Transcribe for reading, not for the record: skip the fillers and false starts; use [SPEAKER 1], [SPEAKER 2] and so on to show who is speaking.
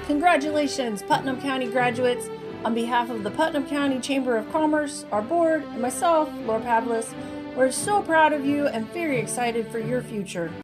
[SPEAKER 1] Congratulations, Putnam County graduates! On behalf of the Putnam County Chamber of Commerce, our board, and myself, Laura Pavlis, we're so proud of you and very excited for your future.